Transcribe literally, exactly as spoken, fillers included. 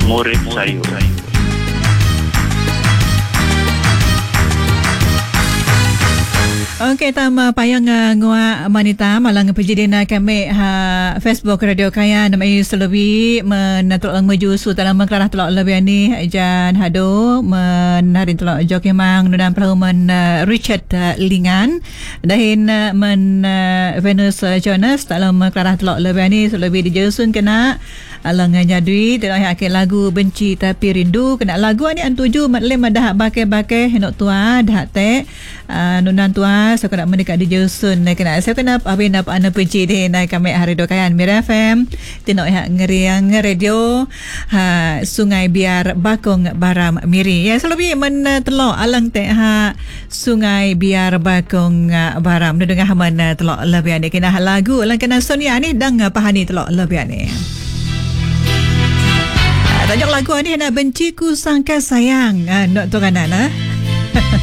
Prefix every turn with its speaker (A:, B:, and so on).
A: murid saya.
B: Okey, tama payang uh, ngua manita malang pejidina kami ha Facebook Radio Kaya nama ini selebi menatuk lang maju su dalam mengkelarah telok lebih ni jan hado menarin telok joki mang nudan perhuman uh, Richard uh, Lingan dahin uh, men uh, Venus uh, Jonas dalam mengkelarah telok lebih ni selebi dijesun kena alang nyadui telok akhir lagu benci tapi rindu kena lagu ni antuju matlem dah bakai-bakai henok tua dah te uh, nudan tua saya kena mendekat di Josun kena saya kena apa nak ana penci deh naik kami hari dokayan Mira F M tinok hak ngeriang radio ha Sungai Biar Bakong Baram Miri ya selalu men telok alang teh ha Sungai Biar Bakong Baram nu dengar man telok lebih ni kena lagu alang kena Sonia ni dang pahani telok lebih ni tajuk lagu ni nak benciku sangka sayang ah nak tu kanan ah